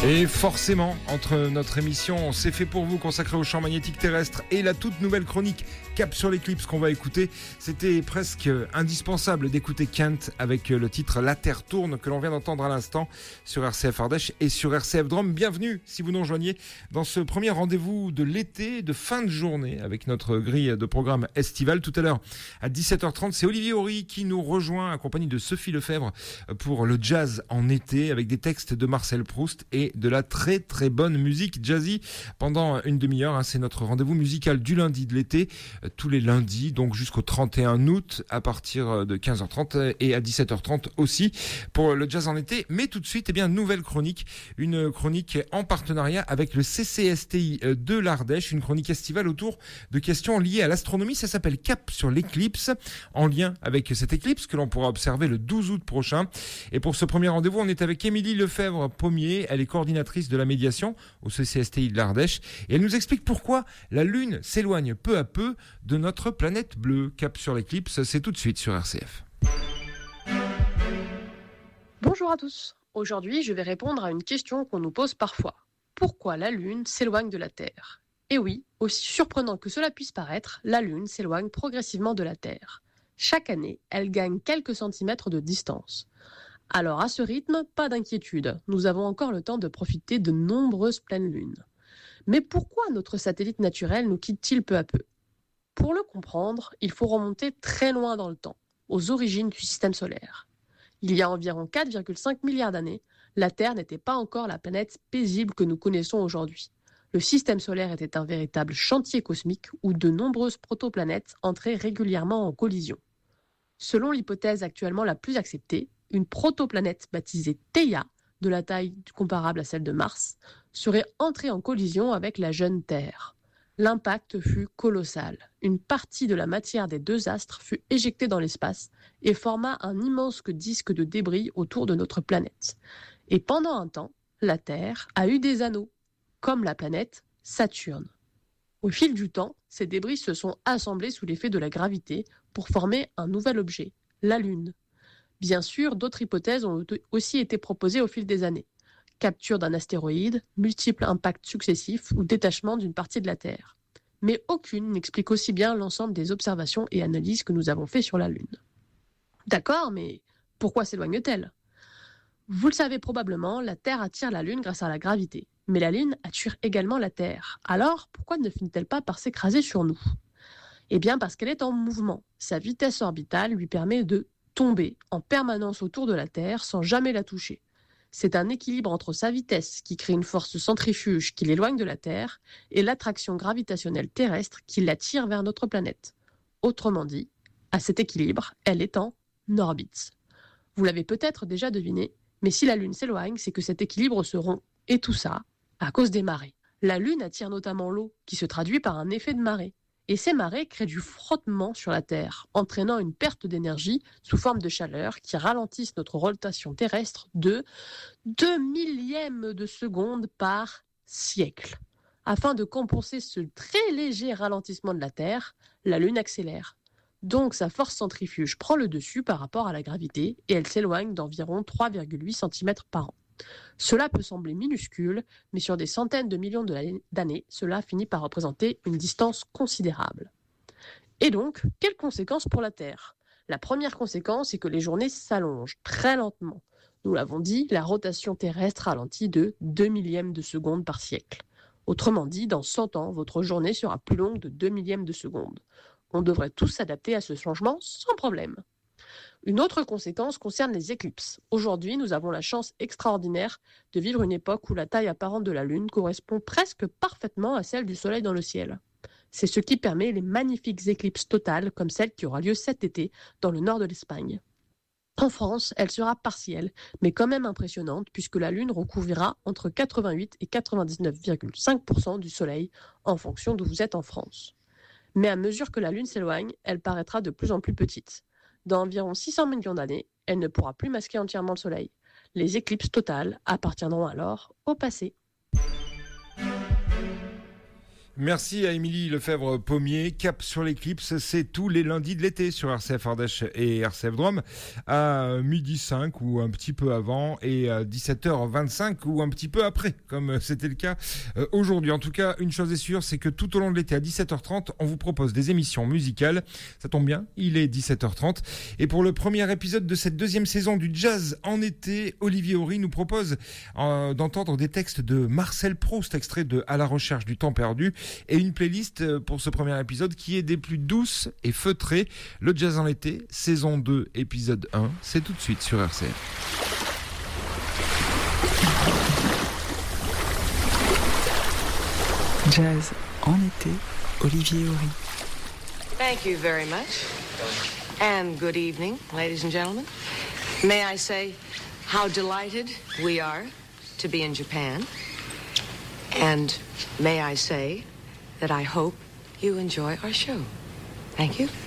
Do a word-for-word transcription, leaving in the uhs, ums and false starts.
Et forcément, entre notre émission C'est fait pour vous consacrée au champ magnétique terrestre et la toute nouvelle chronique Cap sur l'éclipse qu'on va écouter, c'était presque indispensable d'écouter Kent avec le titre La Terre tourne que l'on vient d'entendre à l'instant sur R C F Ardèche et sur R C F Drôme. Bienvenue si vous nous rejoignez dans ce premier rendez-vous de l'été, de fin de journée avec notre grille de programme estival. Tout à l'heure à dix-sept heures trente, c'est Olivier Horry qui nous rejoint accompagné de Sophie Lefebvre pour le jazz en été avec des textes de Marcel Proust et de la très très bonne musique jazzy pendant une demi-heure. Hein, c'est notre rendez-vous musical du lundi de l'été, euh, tous les lundis, donc jusqu'au trente et un août à partir de quinze heures trente et à dix-sept heures trente aussi pour le jazz en été. Mais tout de suite, eh bien, nouvelle chronique, une chronique en partenariat avec le C C S T I de l'Ardèche, une chronique estivale autour de questions liées à l'astronomie. Ça s'appelle Cap sur l'éclipse, en lien avec cette éclipse que l'on pourra observer le douze août prochain. Et pour ce premier rendez-vous, on est avec Émilie Lefebvre-Pommier. Elle est coordinatrice de la médiation au C C S T I de l'Ardèche et elle nous explique pourquoi la Lune s'éloigne peu à peu de notre planète bleue. Cap sur l'éclipse, c'est tout de suite sur R C F. Bonjour à tous. Aujourd'hui, je vais répondre à une question qu'on nous pose parfois. Pourquoi la Lune s'éloigne de la Terre ? Et oui, aussi surprenant que cela puisse paraître, la Lune s'éloigne progressivement de la Terre. Chaque année, elle gagne quelques centimètres de distance. Alors à ce rythme, pas d'inquiétude, nous avons encore le temps de profiter de nombreuses pleines lunes. Mais pourquoi notre satellite naturel nous quitte-t-il peu à peu ? Pour le comprendre, il faut remonter très loin dans le temps, aux origines du système solaire. Il y a environ quatre virgule cinq milliards d'années, la Terre n'était pas encore la planète paisible que nous connaissons aujourd'hui. Le système solaire était un véritable chantier cosmique où de nombreuses protoplanètes entraient régulièrement en collision. Selon l'hypothèse actuellement la plus acceptée, une protoplanète baptisée Theia, de la taille comparable à celle de Mars, serait entrée en collision avec la jeune Terre. L'impact fut colossal. Une partie de la matière des deux astres fut éjectée dans l'espace et forma un immense disque de débris autour de notre planète. Et pendant un temps, la Terre a eu des anneaux, comme la planète Saturne. Au fil du temps, ces débris se sont assemblés sous l'effet de la gravité pour former un nouvel objet, la Lune. Bien sûr, d'autres hypothèses ont aussi été proposées au fil des années. Capture d'un astéroïde, multiples impacts successifs ou détachement d'une partie de la Terre. Mais aucune n'explique aussi bien l'ensemble des observations et analyses que nous avons fait sur la Lune. D'accord, mais pourquoi s'éloigne-t-elle ? Vous le savez probablement, la Terre attire la Lune grâce à la gravité. Mais la Lune attire également la Terre. Alors, pourquoi ne finit-elle pas par s'écraser sur nous ? Eh bien, parce qu'elle est en mouvement. Sa vitesse orbitale lui permet de tomber en permanence autour de la Terre sans jamais la toucher. C'est un équilibre entre sa vitesse qui crée une force centrifuge qui l'éloigne de la Terre et l'attraction gravitationnelle terrestre qui l'attire vers notre planète. Autrement dit, à cet équilibre, elle est en orbite. Vous l'avez peut-être déjà deviné, mais si la Lune s'éloigne, c'est que cet équilibre se rompt. Et tout ça, à cause des marées. La Lune attire notamment l'eau, qui se traduit par un effet de marée. Et ces marées créent du frottement sur la Terre, entraînant une perte d'énergie sous forme de chaleur qui ralentissent notre rotation terrestre de deux millièmes de seconde par siècle. Afin de compenser ce très léger ralentissement de la Terre, la Lune accélère. Donc sa force centrifuge prend le dessus par rapport à la gravité et elle s'éloigne d'environ trois virgule huit centimètres par an. Cela peut sembler minuscule, mais sur des centaines de millions d'années, cela finit par représenter une distance considérable. Et donc, quelles conséquences pour la Terre ? La première conséquence est que les journées s'allongent très lentement. Nous l'avons dit, la rotation terrestre ralentit de deux millièmes de seconde par siècle. Autrement dit, dans cent ans, votre journée sera plus longue de deux millièmes de seconde. On devrait tous s'adapter à ce changement sans problème. Une autre conséquence concerne les éclipses. Aujourd'hui, nous avons la chance extraordinaire de vivre une époque où la taille apparente de la Lune correspond presque parfaitement à celle du Soleil dans le ciel. C'est ce qui permet les magnifiques éclipses totales comme celle qui aura lieu cet été dans le nord de l'Espagne. En France, elle sera partielle, mais quand même impressionnante puisque la Lune recouvrira entre quatre-vingt-huit et quatre-vingt-dix-neuf virgule cinq pour cent du Soleil en fonction d'où vous êtes en France. Mais à mesure que la Lune s'éloigne, elle paraîtra de plus en plus petite. Dans environ six cents millions d'années, elle ne pourra plus masquer entièrement le Soleil. Les éclipses totales appartiendront alors au passé. Merci à Émilie Lefebvre-Pommier. Cap sur l'éclipse, c'est tous les lundis de l'été sur R C F Ardèche et R C F Drôme à midi cinq ou un petit peu avant et à dix-sept heures vingt-cinq ou un petit peu après, comme c'était le cas aujourd'hui. En tout cas, une chose est sûre, c'est que tout au long de l'été à dix-sept heures trente, on vous propose des émissions musicales. Ça tombe bien, il est dix-sept heures trente. Et pour le premier épisode de cette deuxième saison du Jazz en été, Olivier Horry nous propose euh, d'entendre des textes de Marcel Proust, extrait de À la recherche du temps perdu, et une playlist pour ce premier épisode qui est des plus douces et feutrées. Le Jazz en été, saison deux, épisode un, c'est tout de suite sur R C F. Jazz en été, Olivier Horry. Thank you very much. And good evening, ladies and gentlemen. May I say how delighted we are to be in Japan. And may I say that I hope you enjoy our show. Thank you.